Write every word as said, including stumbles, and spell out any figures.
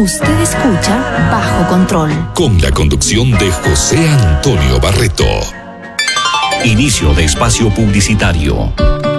Usted escucha Bajo Control. Con la conducción de José Antonio Barreto. Inicio de espacio publicitario.